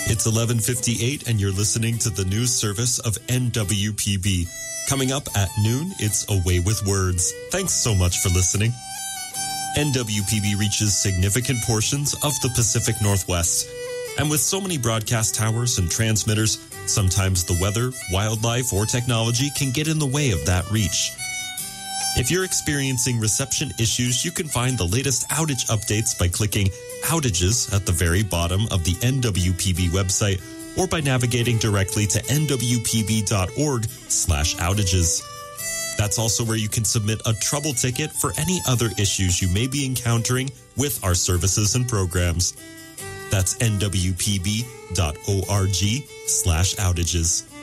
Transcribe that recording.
It's 11:58 and you're listening to the news service of NWPB. Coming up at noon, it's Away with Words. Thanks so much for listening. NWPB reaches significant portions of the Pacific Northwest. And with so many broadcast towers and transmitters, sometimes the weather, wildlife, or technology can get in the way of that reach. If you're experiencing reception issues, you can find the latest outage updates by clicking Outages at the very bottom of the NWPB website or by navigating directly to nwpb.org/outages. That's also where you can submit a trouble ticket for any other issues you may be encountering with our services and programs. That's nwpb.org/outages.